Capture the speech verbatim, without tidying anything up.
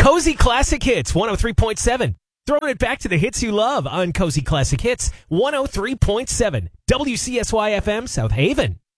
Cozy Classic Hits, one oh three point seven. Throwing it back to the hits you love on Cozy Classic Hits, one oh three point seven. W C S Y F M, South Haven.